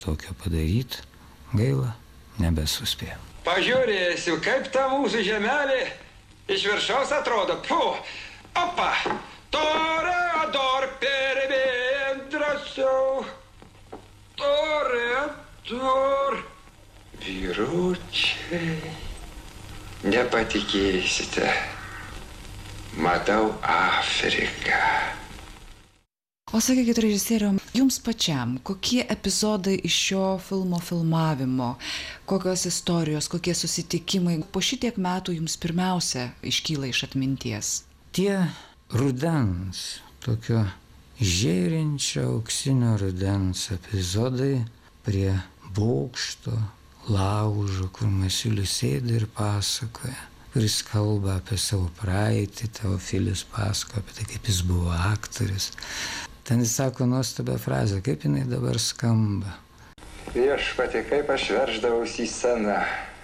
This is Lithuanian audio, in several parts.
tokio padaryti, gaila, nebesuspėjau. Pažiūrėsiu, kaip ta mūsų žemelė iš viršaus atrodo. Puh, opa, toreador per vien drąsiau. Toreador. Vyručiai, nepatikėsite, matau Afriką. O sakykit, režisieriau, jums pačiam, kokie epizodai iš šio filmo filmavimo, kokios istorijos, kokie susitikimai po šitiek metų jums pirmiausia iškyla iš atminties? Tie rudens, tokio žėrinčio auksinio rudens epizodai prie bokšto, laužo, kur Masiulis sėdi ir pasakoja, kuris kalba apie savo praeitį, Teofilis pasakoja apie tai, kaip jis buvo aktorius. Ten jis sako nuostabią frazę, kaip jinai dabar skamba. Viešpatie, kaip aš verždavausi į sceną,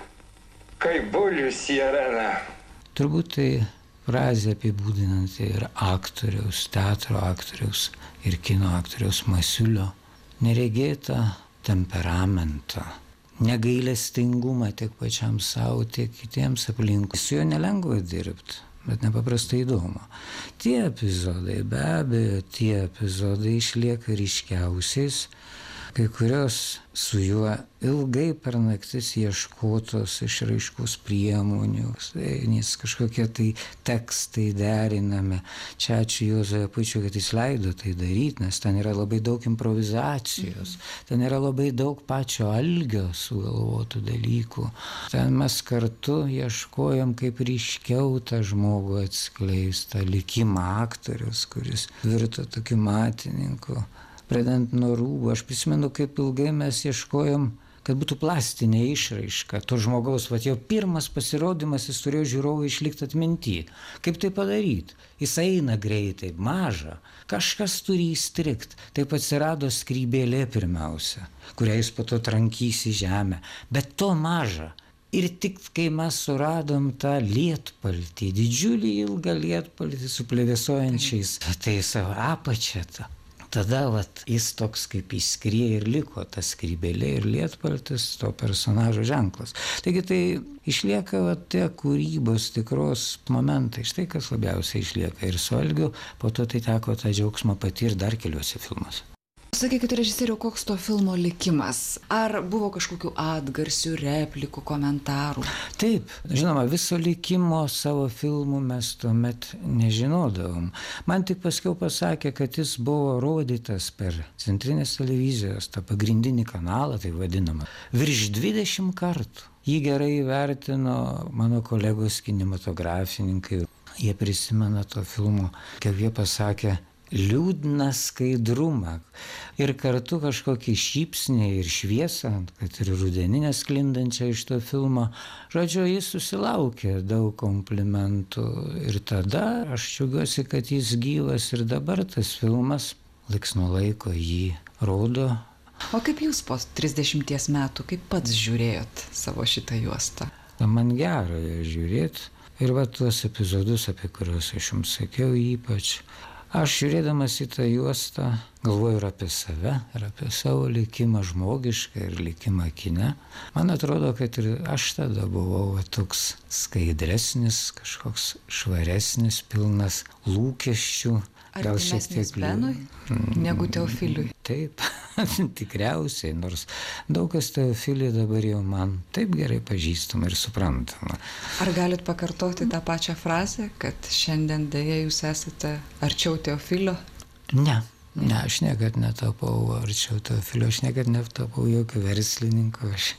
kaip bulius į areną. Turbūt tai frazė apibūdinanti ir aktoriaus, teatro aktoriaus ir kino aktoriaus Masiulio neregėtą temperamentą, negailestingumą tiek pačiam savo, tiek kitiems aplinkui. Su juo nelengva dirbti, bet nepaprastai įdomu. Tie epizodai, be abejo, tie epizodai išlieka ryškiausiais, kai kurios su juo ilgai per naktis ieškotos išraiškos priemonių, nes kažkokie tai tekstai derinami. Čia ačiū Juozui Apučiui, kad jis leido tai daryti, nes ten yra labai daug improvizacijos, ten yra labai daug pačio algio sugalvotų dalykų. Ten mes kartu ieškojom, kaip ryškiau tą žmogų atskleistą likimą aktorius, kuris virto tokiu matininku. Pradedant nuo rūbų, aš prisimenu, kaip ilgai mes ieškojom, kad būtų plastinė išraiška. To žmogaus, jo pirmas pasirodymas, jis turėjo žiūrovui išlikti atminty. Kaip tai padaryti? Jis eina greitai, maža. Kažkas turi įstrigti. Taip atsirado skrybėlė pirmiausia, kurią jis po to trankys į žemę. Bet to maža. Ir tik kai mes suradom tą lietpaltį, didžiulį ilgą lietpaltį su plevėsuojančiais, tai savo apačią. Tada jis toks kaip įskrieja ir liko ta skrybėlė ir lietpaltis, to personažo ženklas. Taigi tai išlieka tie kūrybos tikros momentai. Štai kas labiausiai išlieka. Ir su Algiu po to tai teko tą džiaugsmą patirti dar keliuose filmuose. Sakykit, režisieriau, koks to filmo likimas? Ar buvo kažkokių atgarsių, replikų, komentarų? Taip, žinoma, viso likimo savo filmų mes tuomet nežinodavom. Man tik paskiau pasakė, kad jis buvo rodytas per Centrinės televizijos, tą pagrindinį kanalą, tai vadinama, virš 20 kartų. Jį gerai įvertino mano kolegos kinematografininkai. Jie prisimena to filmo, kaip jie pasakė, liūdną skaidrumą ir kartu kažkokį šypsnį ir šviesą, kad ir rudeninę sklindančią iš to filmo. Žodžiu, jis susilaukė daug komplimentų ir tada aš džiaugiuosi, kad jis gyvas ir dabar tas filmas laiks nuo laiko jį rodo. O kaip jūs po 30 metų, kaip pats žiūrėjot savo šitą juostą? Man gera žiūrėti ir tuos epizodus, apie kuriuos aš jums sakiau ypač. Aš žiūrėdamas į tą juostą galvoju ir apie save, ir apie savo likimą žmogišką ir likimą kine. Man atrodo, kad ir aš tada buvau toks skaidresnis, kažkoks švaresnis, pilnas lūkesčių. Artimesnis Benui negu Teofiliui? Taip, tikriausiai, nors daug kas Teofilį dabar jau man taip gerai pažįstama ir suprantama. Ar galit pakartoti tą pačią frazę, kad šiandien dėja jūs esate arčiau Teofilio? Ne, aš niekad netapau arčiau Teofilio, aš niekad netapau jokio verslininko, aš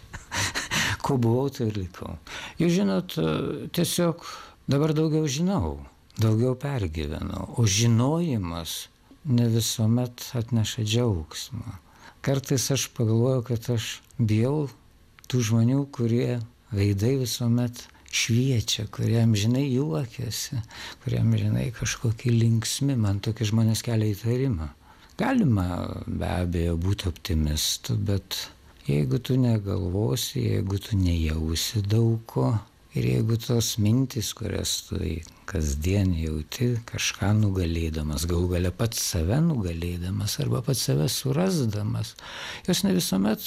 ko buvau, tai ir likau. Jūs žinot, tiesiog dabar daugiau žinau. Daugiau pergyvenau, o žinojimas ne visuomet atneša džiaugsmą. Kartais aš pagalvoju, kad aš bijau tų žmonių, kurie veidai visuomet šviečia, kurie amžinai juokiasi, kurie amžinai kažkokie linksmi, man tokie žmonės kelia įtarimą. Galima be abejo būti optimistu, bet jeigu tu negalvosi, jeigu tu nejausi daug ko, ir jeigu tos mintys, kurias tu kasdien jauti, kažką nugalėdamas, galų gale pats save nugalėdamas arba pats save surasdamas, jos ne visuomet